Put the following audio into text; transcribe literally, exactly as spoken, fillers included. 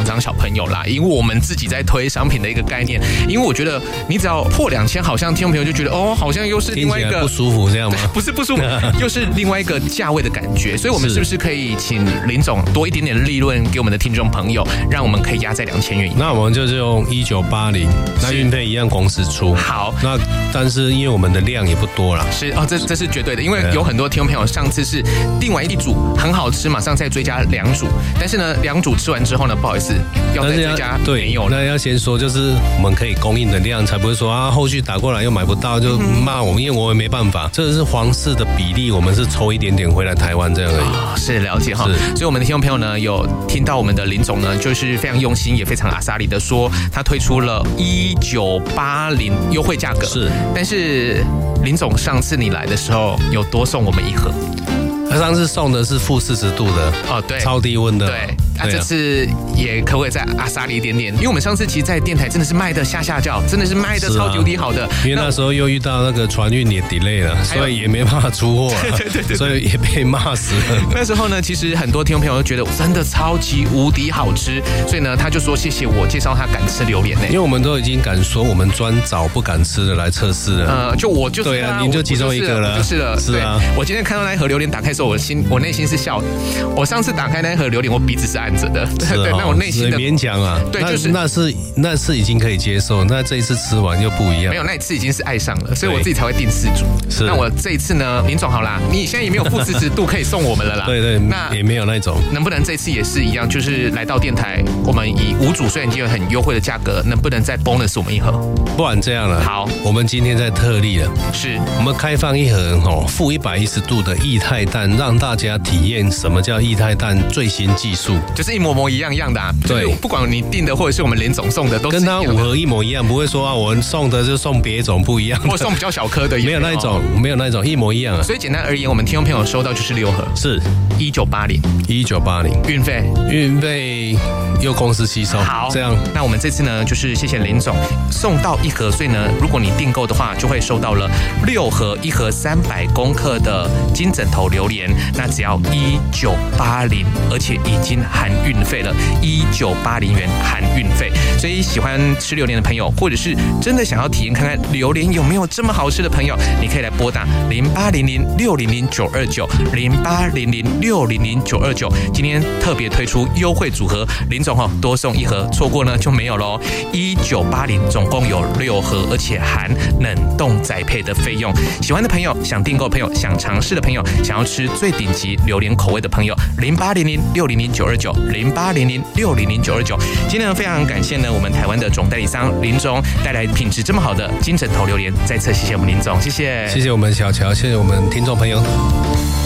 张小朋友啦，因为我们自己在推商品的一个概念。因为我觉得你只要破两千，好像听众朋友就觉得哦，好像又是另外一个不舒服这样吗？ 不是不舒服，又是另外一个价位的感觉。所以我们是不是可以请林总多一点点的利润给我们的听众朋友，让我们可以压在两千元以内？ 那我们就是用一九八零，那运费一样公司出。 好， 那但是因为我们的量也不多啦， 是哦，这这是绝对的，因为有很多听众朋友上次是订完一组很好吃，马上再追加两组，但是呢，两组吃完之后呢，不好意思，要再追加没有了。 那要先说，就是我们可以供应的量，才不会说啊，后续打过来又买不到就骂我们，因为我也没办法，这是皇室的比例，我们是抽一点点回来台湾这样而已。 哦、是了解哈，所以我们的听众朋友呢，有听到我们的林总呢，就是非常用心，也非常阿萨里的说，他推出了一九八零优惠价格， 是， 但是林总上次你来的时候有多送我们一盒。 他上次送的是负四十度的哦，对， 超低温的。 对，啊，这次也可不可以再阿萨里一点点？因为我们上次其实在电台真的是卖的下下叫，真的是卖的超级无敌好的。 因为那时候又遇到那个船运也 delay 了，所以也没办法出货， 对对对对， 所以也被骂死了。 那时候呢，其实很多听众朋友都觉得真的超级无敌好吃，所以呢，他就说谢谢我介绍他敢吃榴莲呢。 因为我们都已经敢说，我们专找不敢吃的来测试了。 呃，就我就是、啊、 对啊，您就其中一个了， 就是了， 是啊。 我今天看到那一盒榴莲打开的时候，我心我内心是笑的。我上次打开那一盒榴莲，我鼻子是按着的， 是对，那我内心的勉强啊， 对，就是那是那是已经可以接受，那这一次吃完又不一样。 没有，那一次已经是爱上了，所以我自己才会订四组。 是， 那我这一次呢，林总好啦，你现在也没有负四十度可以送我们了啦。 对对， 那也没有那种。 能不能这次也是一样，就是来到电台，我们以五组虽然已经有很优惠的价格，能不能再 bonus 我们一盒？ 不然这样了， 好， 我们今天在特例了， 是我们开放一盒哦负一百一十度的液态氮，让大家体验什么叫液态氮最新技术， 就是一模模一样样的啊。 对， 就是、不管你订的或者是我们林总送的，都是跟他五盒一模一样，不会说啊我们送的就送别种不一样的， 或送比较小颗的， 没有那一种，没有那一种一模一样啊。 所以简单而言，我们听众朋友收到就是六盒， 是一九八零， 一九八零， 运费运费由公司吸收。 好， 这样， 那我们这次呢，就是谢谢林总送到一盒，所以呢，如果你订购的话，就会收到了六盒，一盒三百公克的金枕头榴莲，那只要一九八零，而且已经含运费了，一九八零元含运费。所以喜欢吃榴莲的朋友，或者是真的想要体验看看榴莲有没有这么好吃的朋友，你可以来拨打零八零零六零零九二九零八零零六零零九二九。今天特别推出优惠组合，林总哦多送一盒，错过呢就没有喽。一九八零总共有六盒，而且含冷冻宅配的费用。喜欢的朋友，想订购的朋友，想尝试的朋友，想要吃最顶级榴莲口味的朋友，零八零零六零零九二九零八零零六零零九二九。今天呢非常感谢呢我们台湾的总代理商林总带来品质这么好的金枕头榴莲，再次谢谢我们林总，谢谢， 谢谢我们小乔，谢谢我们听众朋友。